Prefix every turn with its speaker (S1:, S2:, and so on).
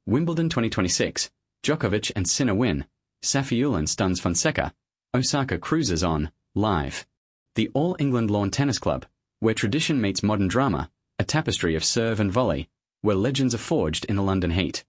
S1: Wimbledon 2026, Djokovic and Sinner win, Safiullin stuns Fonseca, Osaka cruises on, live. The All England Lawn Tennis Club, where tradition meets modern drama, a tapestry of serve and volley, where legends are forged in the London heat.